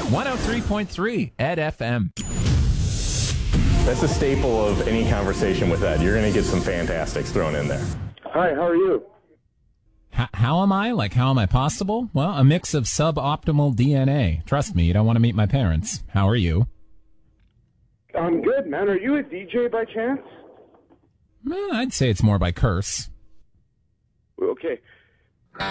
103.3 Ed FM. That's a staple of any conversation with Ed. You're going to get some fantastics thrown in there. Hi, how are you? How am I? Like, how am I possible? Well, a mix of suboptimal DNA. Trust me, you don't want to meet my parents. How are you? I'm good, man. Are you a DJ by chance? I'd say it's more by curse. Okay.